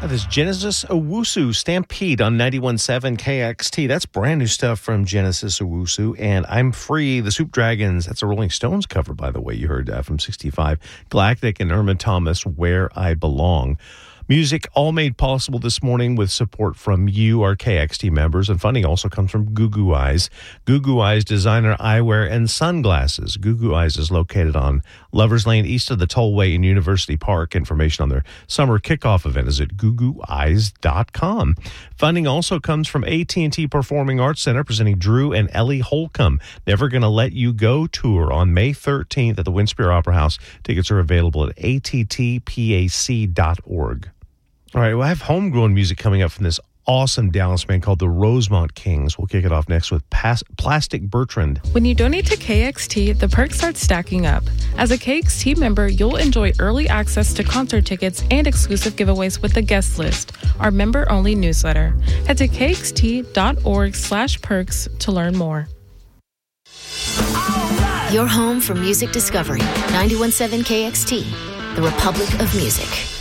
This Genesis Owusu Stampede on 91.7 KXT. That's brand new stuff from Genesis Owusu. And I'm Free, the Soup Dragons. That's a Rolling Stones cover, by the way. You heard from 65. Galactic and Irma Thomas, Where I Belong. Music all made possible this morning with support from you, our KXT members, and funding also comes from Goo Goo Eyes. Goo Goo Eyes designer eyewear and sunglasses. Goo Goo Eyes is located on Lovers Lane, east of the Tollway in University Park. Information on their summer kickoff event is at googooeyes.com. Funding also comes from AT&T Performing Arts Center, presenting Drew and Ellie Holcomb Never Gonna Let You Go tour on May 13th at the Winspear Opera House. Tickets are available at attpac.org. All right, well, I have homegrown music coming up from this awesome Dallas band called the Rosemont Kings. We'll kick it off next with Plastic Bertrand. When you donate to KXT, the perks start stacking up. As a KXT member, you'll enjoy early access to concert tickets and exclusive giveaways with the guest list, our member-only newsletter. Head to kxt.org/perks to learn more. Your home for music discovery. 91.7 KXT, the Republic of Music.